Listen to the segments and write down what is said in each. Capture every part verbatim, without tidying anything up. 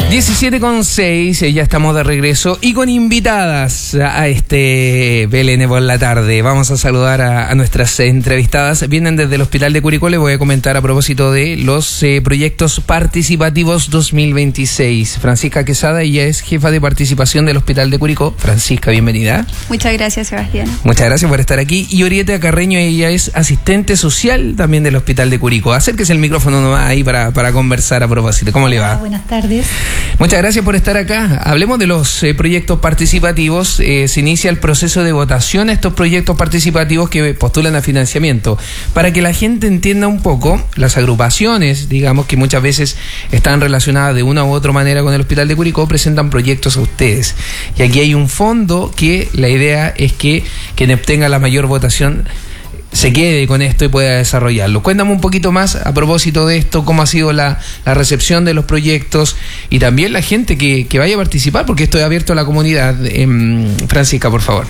diecisiete con seis, ya estamos de regreso y con invitadas a este B L N por la tarde. Vamos a saludar a, a nuestras entrevistadas. Vienen desde el Hospital de Curicó. Les voy a comentar a propósito de los eh, proyectos participativos dos mil veintiséis. Francisca Quesada, ella es jefa de participación del Hospital de Curicó. Francisca, bienvenida. Muchas gracias, Sebastián. Muchas gracias por estar aquí. Y Orieta Carreño, ella es asistente social también del Hospital de Curicó. Acérquese el micrófono nomás ahí para, para conversar a propósito. ¿Cómo le va? Hola, buenas tardes. Muchas gracias por estar acá. Hablemos de los eh, proyectos participativos. Eh, se inicia el proceso de votación a estos proyectos participativos que postulan a financiamiento. Para que la gente entienda un poco, las agrupaciones, digamos, que muchas veces están relacionadas de una u otra manera con el Hospital de Curicó, presentan proyectos a ustedes. Y aquí hay un fondo que la idea es que quien obtenga la mayor votación se quede con esto y pueda desarrollarlo. Cuéntame un poquito más a propósito de esto, cómo ha sido la, la recepción de los proyectos y también la gente que, que vaya a participar, porque esto es abierto a la comunidad. Eh, Francisca, por favor.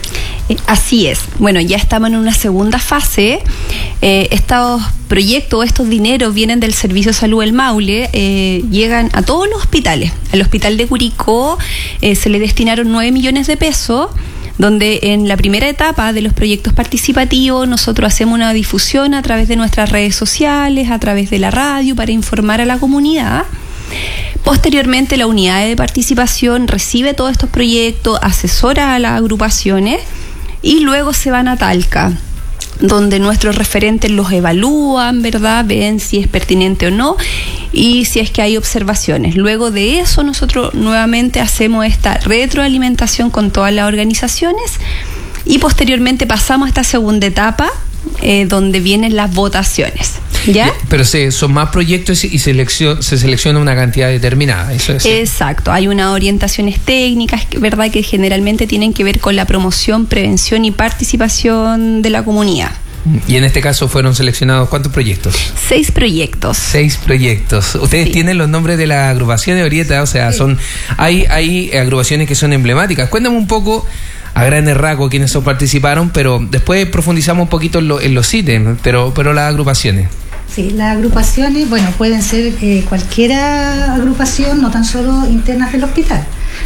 Así es. Bueno, ya estamos en una segunda fase. Eh, estos proyectos, estos dineros vienen del Servicio de Salud del Maule, eh, llegan a todos los hospitales. Al Hospital de Curicó eh, se le destinaron nueve millones de pesos, donde en la primera etapa de los proyectos participativos nosotros hacemos una difusión a través de nuestras redes sociales, a través de la radio, para informar a la comunidad. Posteriormente, la unidad de participación recibe todos estos proyectos, asesora a las agrupaciones y luego se van a Talca, donde nuestros referentes los evalúan, ¿verdad? Ven si es pertinente o no y si es que hay observaciones. Luego de eso, nosotros nuevamente hacemos esta retroalimentación con todas las organizaciones y posteriormente pasamos a esta segunda etapa, eh, donde vienen las votaciones. ¿Ya? Pero se, son más proyectos y seleccion, se selecciona una cantidad determinada. Eso es. Exacto. Hay unas orientaciones técnicas, ¿verdad?, que generalmente tienen que ver con la promoción, prevención y participación de la comunidad. Y en este caso fueron seleccionados ¿cuántos proyectos? Seis proyectos. Seis proyectos. Ustedes sí tienen los nombres de las agrupaciones, Orieta, o sea, sí. son hay hay agrupaciones que son emblemáticas. Cuéntame un poco a grandes rasgos quiénes son participaron, pero después profundizamos un poquito en, lo, en los ítems, pero pero las agrupaciones. Sí, las agrupaciones, bueno, pueden ser eh, cualquier agrupación, no tan solo internas del hospital.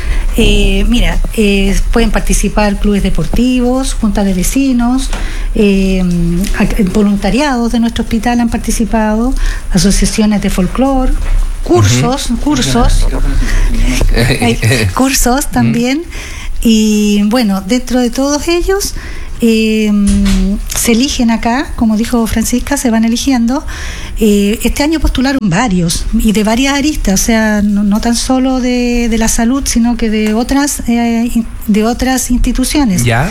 Eh, mira, eh, pueden participar clubes deportivos, juntas de vecinos, eh, voluntariados de nuestro hospital han participado, asociaciones de folclore, cursos, uh-huh. cursos, cursos también. Uh-huh. Y bueno, dentro de todos ellos Eh, se eligen acá, como dijo Francisca, se van eligiendo. Eh, este año postularon varios y de varias aristas, o sea, no, no tan solo de, de la salud, sino que de otras eh, de otras instituciones. ¿Ya?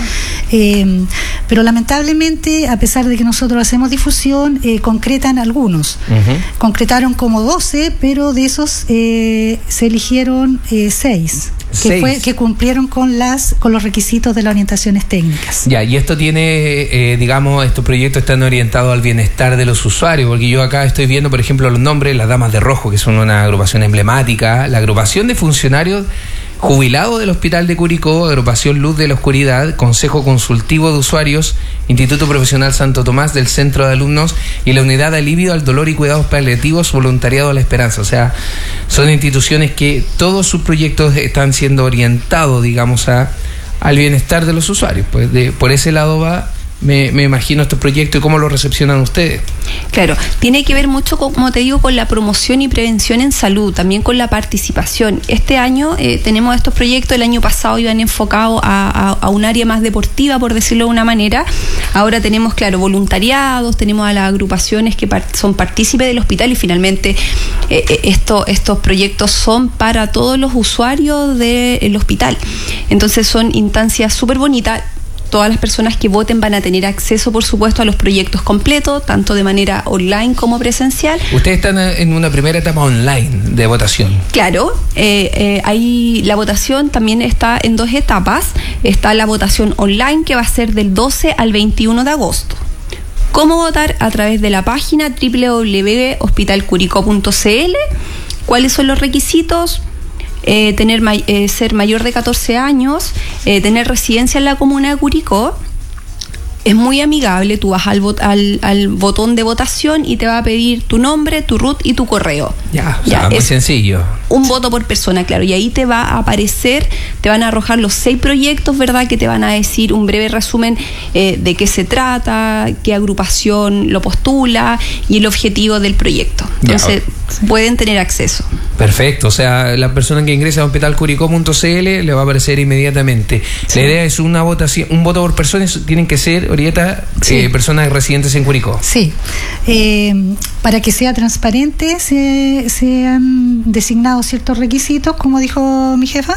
Eh, pero lamentablemente, a pesar de que nosotros hacemos difusión, eh, concretan algunos. Uh-huh. Concretaron como doce, pero de esos eh, se eligieron eh, seis. Que, fue, que cumplieron con las con los requisitos de las orientaciones técnicas. Ya, y esto tiene, eh, digamos, estos proyectos están orientados al bienestar de los usuarios, porque yo acá estoy viendo, por ejemplo, los nombres, las Damas de Rojo, que son una agrupación emblemática, la agrupación de funcionarios jubilados del Hospital de Curicó, agrupación Luz de la Oscuridad, Consejo Consultivo de Usuarios, Instituto Profesional Santo Tomás del Centro de Alumnos y la Unidad de Alivio al Dolor y Cuidados Paliativos Voluntariado a la Esperanza. O sea, son instituciones que todos sus proyectos están siendo orientados, digamos, a al bienestar de los usuarios. Pues de, por ese lado va, me, me imagino, estos proyectos y cómo lo recepcionan ustedes. Claro, tiene que ver mucho, como te digo, con la promoción y prevención en salud, también con la participación. Este año eh, tenemos estos proyectos, el año pasado iban enfocados a, a, a un área más deportiva, por decirlo de una manera. Ahora tenemos, claro, voluntariados, tenemos a las agrupaciones que part- son partícipes del hospital y finalmente eh, esto, estos proyectos son para todos los usuarios del hospital. Entonces son instancias súper bonitas. Todas las personas que voten van a tener acceso, por supuesto, a los proyectos completos, tanto de manera online como presencial. Ustedes están en una primera etapa online de votación. Claro, eh, eh, ahí la votación también está en dos etapas. Está la votación online, que va a ser del doce al veintiuno de agosto. ¿Cómo votar? A través de la página doble u doble u doble u punto hospital curicó punto c l. ¿Cuáles son los requisitos? Eh, tener eh, ser mayor de catorce años, eh, tener residencia en la comuna de Curicó. Es muy amigable, tú vas al, al, al botón de votación y te va a pedir tu nombre, tu R U T y tu correo. Ya, o Ya, sea, muy es sencillo. Un voto por persona, claro, y ahí te va a aparecer, te van a arrojar los seis proyectos, ¿verdad? Que te van a decir un breve resumen eh, de qué se trata, qué agrupación lo postula y el objetivo del proyecto. Entonces, ya, pueden tener acceso. Perfecto, o sea, la persona que ingresa a hospital curicó punto c l le va a aparecer inmediatamente. Sí. La idea es una votación, un voto por persona, tienen que ser, Orieta, sí. eh, personas residentes en Curicó. Sí, eh, para que sea transparente se, se han designado ciertos requisitos, como dijo mi jefa,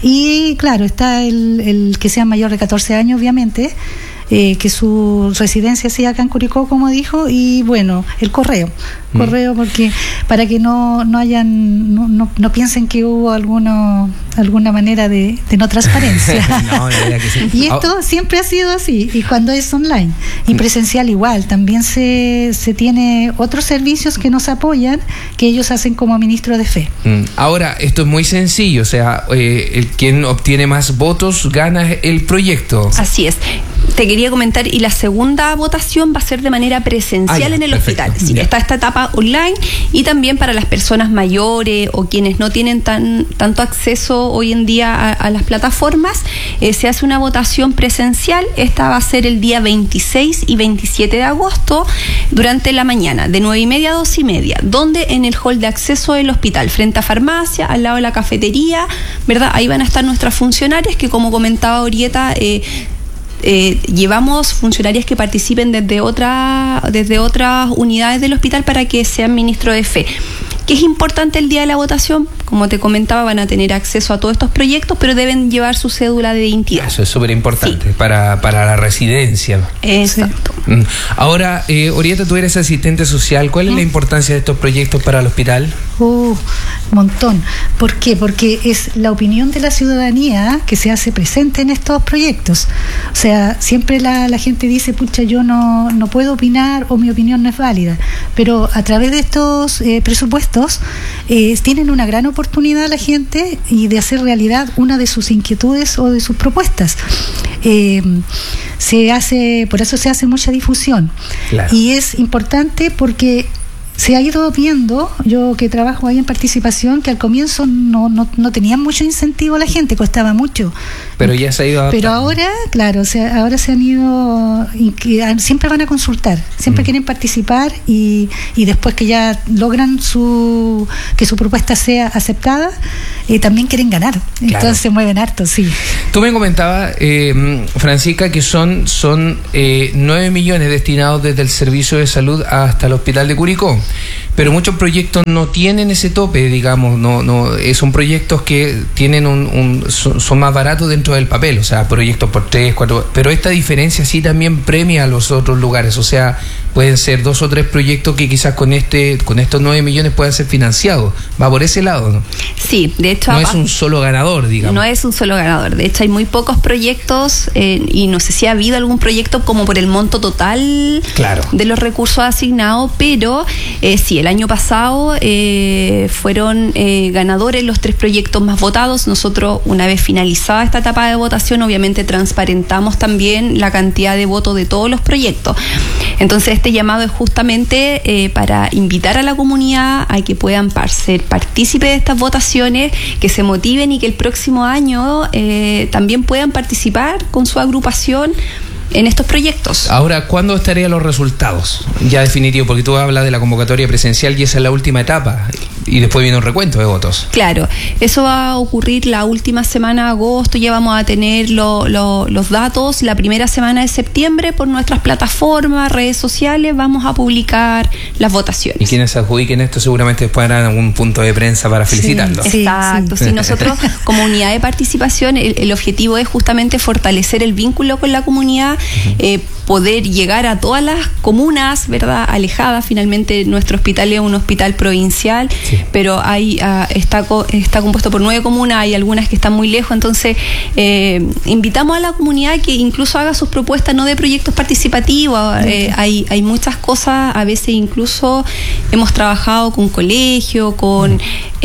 y claro, está el, el que sea mayor de catorce años, obviamente, eh, que su residencia sea acá en Curicó, como dijo, y bueno, el correo. correo porque para que no no hayan no, no, no piensen que hubo alguno alguna manera de, de no transparencia. No, que sí. Y esto oh. siempre ha sido así, y cuando es online y presencial igual, también se, se tiene otros servicios que nos apoyan, que ellos hacen como ministro de fe. Ahora, esto es muy sencillo, o sea, eh, el quien obtiene más votos gana el proyecto. Así es. Te quería comentar, y la segunda votación va a ser de manera presencial ah, ya, en el perfecto. hospital. Sí, está esta etapa online, y también para las personas mayores o quienes no tienen tan tanto acceso hoy en día a, a las plataformas, eh, se hace una votación presencial. Esta va a ser el día veintiséis y veintisiete de agosto durante la mañana, de nueve y media a dos y media, donde en el hall de acceso del hospital, frente a farmacia, al lado de la cafetería, ¿verdad? Ahí van a estar nuestras funcionarias que, como comentaba Orieta, eh, Eh, llevamos funcionarias que participen desde otra, desde otras unidades del hospital para que sean ministros de fe. ¿Qué es importante el día de la votación? Como te comentaba, van a tener acceso a todos estos proyectos, pero deben llevar su cédula de identidad. Eso es súper importante, sí. para, para la residencia. Exacto. Sí. Ahora, eh, Orieta, tú eres asistente social. ¿Cuál es ¿Mm? la importancia de estos proyectos para el hospital? Uh, montón. ¿Por qué? Porque es la opinión de la ciudadanía que se hace presente en estos proyectos. O sea, siempre la, la gente dice, pucha, yo no, no puedo opinar, o mi opinión no es válida. Pero a través de estos eh, presupuestos eh, tienen una gran oportunidad la gente y de hacer realidad una de sus inquietudes o de sus propuestas. Eh, se hace, por eso se hace mucha difusión. Claro. Y es importante porque se ha ido viendo, yo que trabajo ahí en participación, que al comienzo no, no, no tenían mucho incentivo la gente, costaba mucho. Pero ya se ha ido adaptando. Pero ahora, claro, o sea, ahora se han ido, siempre van a consultar, siempre mm. quieren participar, y, y después que ya logran su que su propuesta sea aceptada, eh, también quieren ganar. Claro. Entonces se mueven harto, sí. Tú me comentabas, eh, Francisca, que son, son eh, nueve millones destinados desde el Servicio de Salud hasta el Hospital de Curicó. Pero muchos proyectos no tienen ese tope, digamos, no, no, son proyectos que tienen un, un son, son más baratos dentro del papel, o sea, proyectos por tres, cuatro, pero esta diferencia sí también premia a los otros lugares, o sea, pueden ser dos o tres proyectos que quizás con este, con estos nueve millones puedan ser financiados, va por ese lado, ¿no? Sí, de hecho. No es un solo ganador, digamos. No es un solo ganador, de hecho hay muy pocos proyectos, eh, y no sé si ha habido algún proyecto como por el monto total claro. de los recursos asignados, pero eh, sí, el año pasado eh, fueron eh, ganadores los tres proyectos más votados. Nosotros, una vez finalizada esta etapa de votación, obviamente transparentamos también la cantidad de votos de todos los proyectos. Entonces, este llamado es justamente eh, para invitar a la comunidad a que puedan ser partícipes de estas votaciones, que se motiven y que el próximo año eh, también puedan participar con su agrupación en estos proyectos. Ahora, ¿cuándo estarían los resultados? Ya definitivo, porque tú hablas de la convocatoria presencial y esa es la última etapa, y después viene un recuento de votos. Claro, eso va a ocurrir la última semana de agosto, ya vamos a tener lo, lo, los datos, la primera semana de septiembre por nuestras plataformas, redes sociales, vamos a publicar las votaciones. Y quienes adjudiquen esto seguramente después harán algún punto de prensa para felicitarlos. Sí, exacto, sí. Sí, nosotros como unidad de participación, el, el objetivo es justamente fortalecer el vínculo con la comunidad, uh-huh. eh, poder llegar a todas las comunas, ¿verdad?, alejadas. Finalmente nuestro hospital es un hospital provincial, sí. pero hay uh, está co- está compuesto por nueve comunas, hay algunas que están muy lejos, entonces eh, invitamos a la comunidad que incluso haga sus propuestas, no de proyectos participativos, eh, hay, hay muchas cosas, a veces incluso hemos trabajado con colegio, con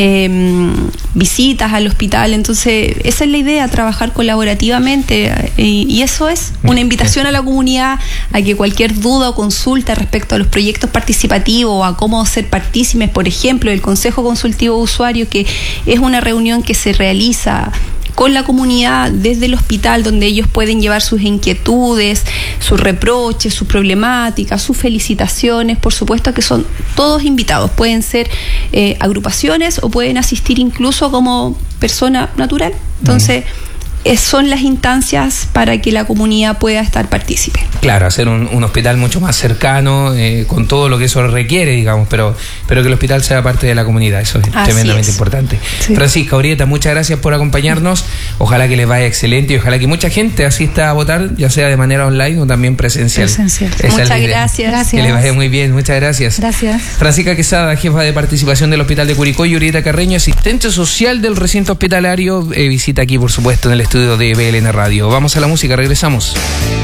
eh, visitas al hospital, entonces esa es la idea, trabajar colaborativamente, eh, y eso es una invitación invitación a la comunidad a que cualquier duda o consulta respecto a los proyectos participativos o a cómo ser partícipes, por ejemplo, del Consejo Consultivo de Usuarios, que es una reunión que se realiza con la comunidad desde el hospital, donde ellos pueden llevar sus inquietudes, sus reproches, sus problemáticas, sus felicitaciones. Por supuesto que son todos invitados, pueden ser eh, agrupaciones o pueden asistir incluso como persona natural. Entonces, mm. son las instancias para que la comunidad pueda estar partícipe. Claro, hacer un, un hospital mucho más cercano, eh, con todo lo que eso requiere, digamos, pero, pero que el hospital sea parte de la comunidad, eso es Así tremendamente es. importante. Sí. Francisca Urrieta, muchas gracias por acompañarnos, ojalá que les vaya excelente y ojalá que mucha gente asista a votar, ya sea de manera online o también presencial. presencial. Muchas gracias. gracias. Que les vaya muy bien, muchas gracias. Gracias. Francisca Quesada, jefa de participación del Hospital de Curicó, y Urrieta Carreño, asistente social del recinto hospitalario, eh, visita aquí, por supuesto, en el estudio de B L N Radio. Vamos a la música, regresamos.